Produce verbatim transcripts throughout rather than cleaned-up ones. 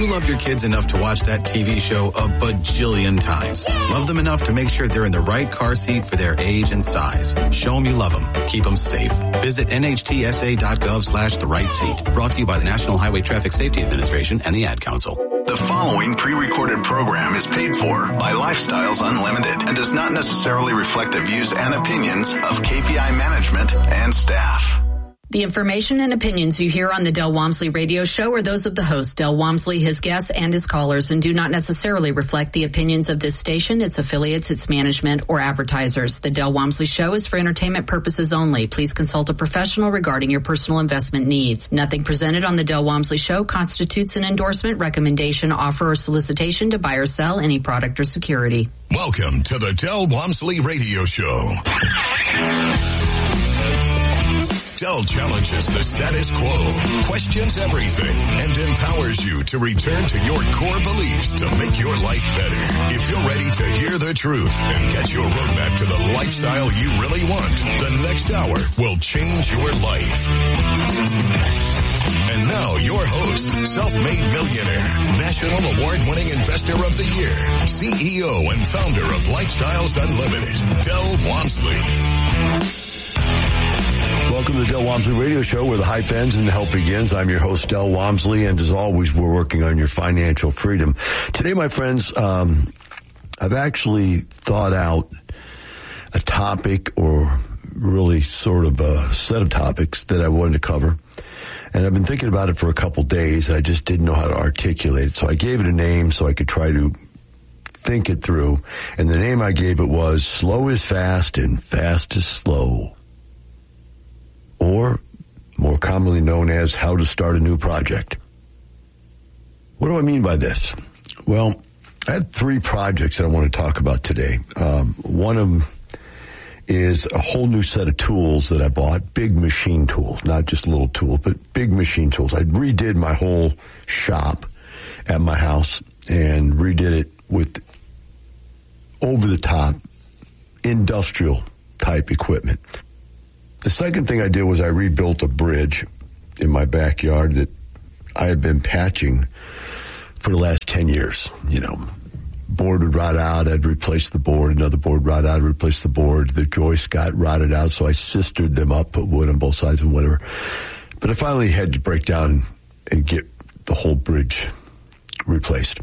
You love your kids enough to watch that T V show a bajillion times. Love them enough to make sure they're in the right car seat for their age and size. Show them you love them. Keep them safe. Visit N H T S A dot gov slash the right seat. Brought to you by the National Highway Traffic Safety Administration and the Ad Council. The following pre-recorded program is paid for by Lifestyles Unlimited and does not necessarily reflect the views and opinions of K P I management and staff. The information and opinions you hear on the Del Walmsley radio show are those of the host, Del Walmsley, his guests, and his callers, and do not necessarily reflect the opinions of this station, its affiliates, its management, or advertisers. The Del Walmsley show is for entertainment purposes only. Please consult a professional regarding your personal investment needs. Nothing presented on the Del Walmsley show constitutes an endorsement, recommendation, offer, or solicitation to buy or sell any product or security. Welcome to the Del Walmsley radio show. Del challenges the status quo, questions everything, and empowers you to return to your core beliefs to make your life better. If you're ready to hear the truth and get your roadmap to the lifestyle you really want, the next hour will change your life. And now your host, self-made millionaire, national award-winning investor of the year, C E O and founder of Lifestyles Unlimited, Del Walmsley. Welcome to the Del Walmsley Radio Show, where the hype ends and the help begins. I'm your host, Del Walmsley, and as always, we're working on your financial freedom. Today, my friends, um, I've actually thought out a topic, or really sort of a set of topics that I wanted to cover, and I've been thinking about it for a couple days. I just didn't know how to articulate it, so I gave it a name so I could try to think it through, and the name I gave it was Slow is Fast and Fast is Slow. Or, more commonly known as How to Start a New Project. What do I mean by this? Well, I had three projects that I want to talk about today. Um, one of them is a whole new set of tools that I bought, big machine tools, not just little tools, but big machine tools. I redid my whole shop at my house and redid it with over-the-top industrial type equipment. The second thing I did was I rebuilt a bridge in my backyard that I had been patching for the last ten years. You know, board would rot out, I'd replace the board, another board rot out, I'd replace the board, the joists got rotted out, so I sistered them up, put wood on both sides and whatever. But I finally had to break down and get the whole bridge replaced.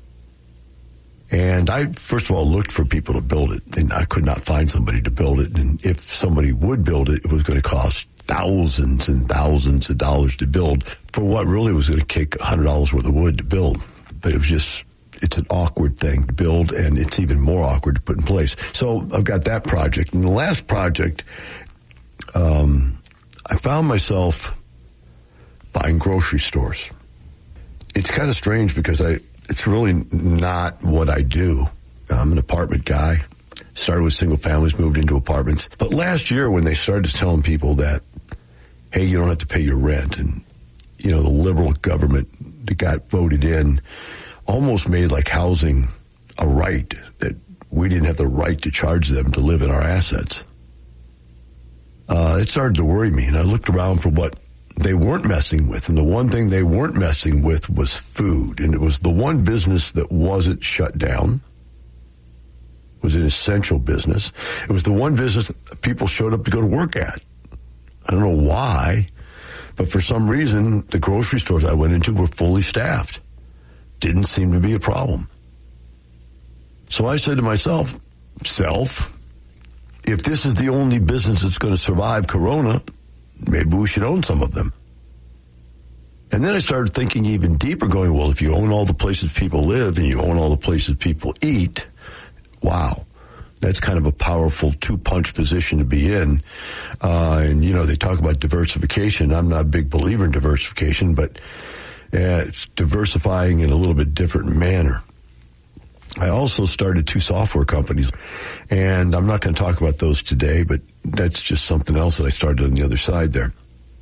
And I, first of all, looked for people to build it, and I could not find somebody to build it. And if somebody would build it, it was going to cost thousands and thousands of dollars to build for what really was going to kick one hundred dollars worth of wood to build. But it was just, it's an awkward thing to build, and it's even more awkward to put in place. So I've got that project. And the last project, um, I found myself buying grocery stores. It's kind of strange because I, it's really not what I do. I'm an apartment guy. Started with single families, moved into apartments. But last year when they started telling people that, hey, you don't have to pay your rent, and, you know, the liberal government that got voted in almost made like housing a right, that we didn't have the right to charge them to live in our assets. Uh, it started to worry me, and I looked around for what they weren't messing with, and the one thing they weren't messing with was food, and it was the one business that wasn't shut down. It was an essential business. It was the one business that people showed up to go to work at. I don't know why, but for some reason, the grocery stores I went into were fully staffed. Didn't seem to be a problem. So I said to myself, self, if this is the only business that's going to survive Corona, maybe we should own some of them. And then I started thinking even deeper, going, well, if you own all the places people live and you own all the places people eat, wow, that's kind of a powerful two-punch position to be in. Uh, and, you know, they talk about diversification. I'm not a big believer in diversification, but uh, it's diversifying in a little bit different manner. I also started two software companies, and I'm not going to talk about those today, but that's just something else that I started on the other side there.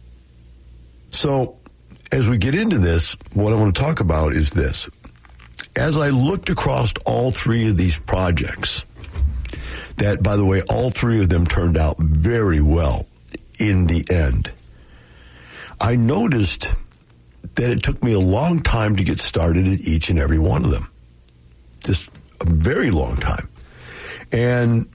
So as we get into this, what I want to talk about is this. As I looked across all three of these projects, that, by the way, all three of them turned out very well in the end, I noticed that it took me a long time to get started at each and every one of them. Just a very long time. And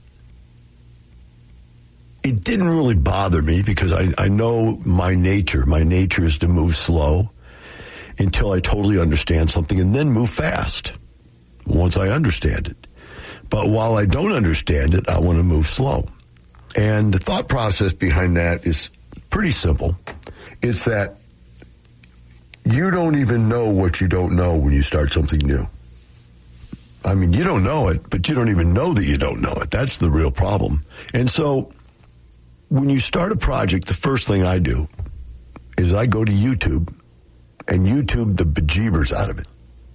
it didn't really bother me because I, I know my nature. My nature is to move slow until I totally understand something and then move fast once I understand it. But while I don't understand it, I want to move slow. And the thought process behind that is pretty simple. It's that you don't even know what you don't know when you start something new. I mean, you don't know it, but you don't even know that you don't know it. That's the real problem. And so when you start a project, the first thing I do is I go to YouTube and YouTube the bejeebers out of it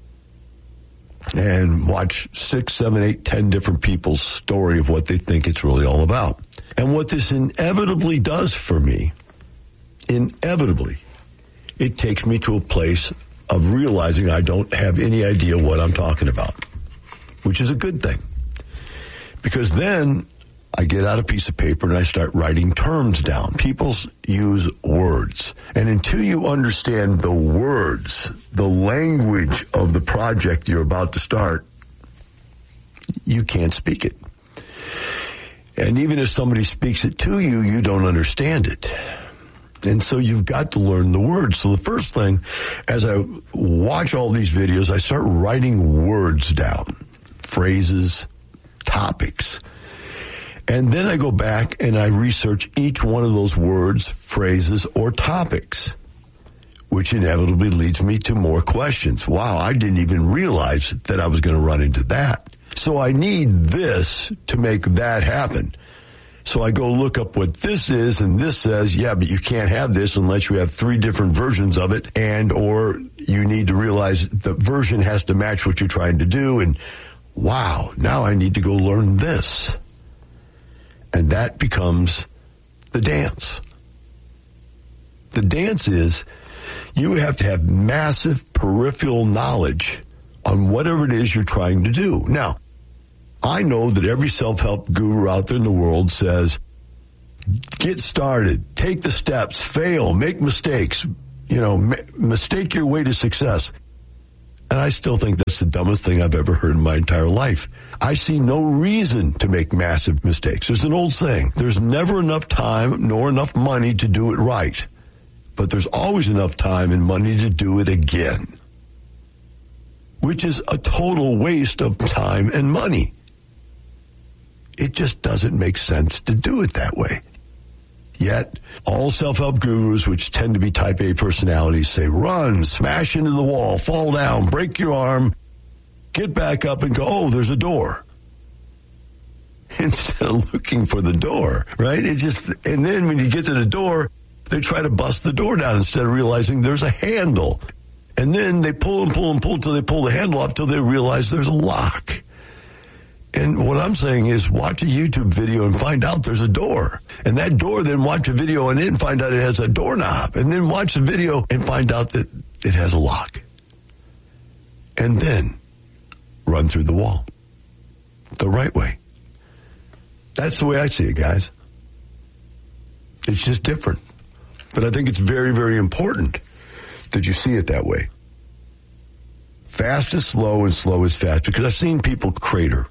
and watch six, seven, eight, ten different people's story of what they think it's really all about. And what this inevitably does for me, inevitably, it takes me to a place of realizing I don't have any idea what I'm talking about, which is a good thing. Because then I get out a piece of paper and I start writing terms down. People use words. And until you understand the words, the language of the project you're about to start, you can't speak it. And even if somebody speaks it to you, you don't understand it. And so you've got to learn the words. So the first thing, as I watch all these videos, I start writing words down, phrases, topics. And then I go back and I research each one of those words, phrases, or topics, which inevitably leads me to more questions. Wow, I didn't even realize that I was going to run into that. So I need this to make that happen. So I go look up what this is, and this says, yeah, but you can't have this unless you have three different versions of it, and or you need to realize the version has to match what you're trying to do, and wow, now I need to go learn this. And that becomes the dance. The dance is you have to have massive peripheral knowledge on whatever it is you're trying to do. Now, I know that every self-help guru out there in the world says, get started, take the steps, fail, make mistakes, you know, ma- mistake your way to success. And I still think that's the dumbest thing I've ever heard in my entire life. I see no reason to make massive mistakes. There's an old saying, there's never enough time nor enough money to do it right. But there's always enough time and money to do it again, which is a total waste of time and money. It just doesn't make sense to do it that way. Yet, all self-help gurus, which tend to be type A personalities, say run, smash into the wall, fall down, break your arm, get back up and go, oh, there's a door. Instead of looking for the door, right? It just, and then when you get to the door, they try to bust the door down instead of realizing there's a handle. And then they pull and pull and pull till they pull the handle off till they realize there's a lock. And what I'm saying is watch a YouTube video and find out there's a door. And that door, then watch a video on it and find out it has a doorknob. And then watch the video and find out that it has a lock. And then run through the wall the right way. That's the way I see it, guys. It's just different. But I think it's very, very important that you see it that way. Fast is slow and slow is fast, because I've seen people crater.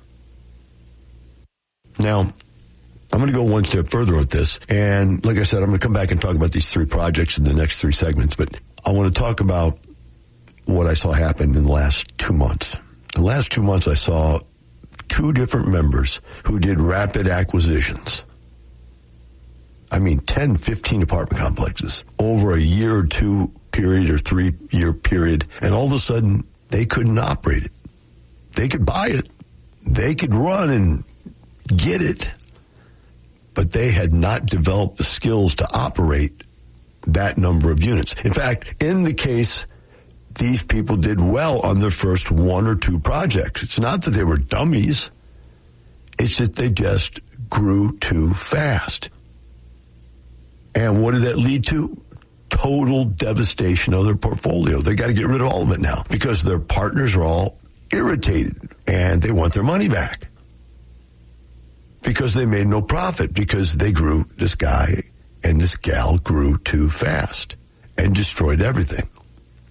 Now, I'm going to go one step further with this. And like I said, I'm going to come back and talk about these three projects in the next three segments. But I want to talk about what I saw happen in the last two months. The last two months, I saw two different members who did rapid acquisitions. I mean, ten, fifteen apartment complexes over a year or two period or three year period. And all of a sudden, they couldn't operate it. They could buy it. They could run and get it. But they had not developed the skills to operate that number of units. In fact, in the case, these people did well on their first one or two projects. It's not that they were dummies. It's that they just grew too fast. And what did that lead to? Total devastation of their portfolio. They got to get rid of all of it now because their partners are all irritated and they want their money back because they made no profit because they grew, this guy and this gal grew too fast and destroyed everything.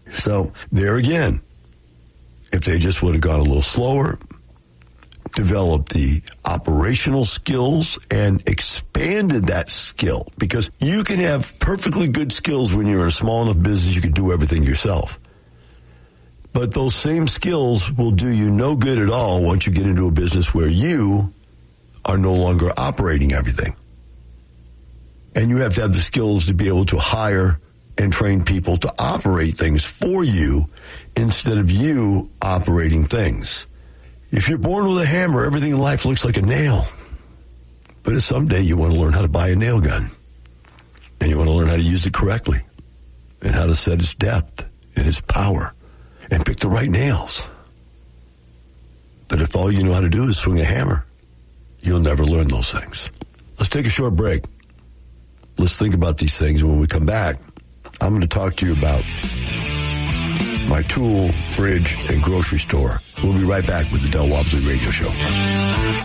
So there again, if they just would have gone a little slower, developed the operational skills and expanded that skill, because you can have perfectly good skills when you're in a small enough business you can do everything yourself. But those same skills will do you no good at all once you get into a business where you are no longer operating everything. And you have to have the skills to be able to hire and train people to operate things for you instead of you operating things. If you're born with a hammer, everything in life looks like a nail. But if someday you want to learn how to buy a nail gun, and you want to learn how to use it correctly, and how to set its depth and its power, and pick the right nails. But if all you know how to do is swing a hammer, you'll never learn those things. Let's take a short break. Let's think about these things. When we come back, I'm going to talk to you about my tool, bridge, and grocery store. We'll be right back with the Del Walmsley Radio Show.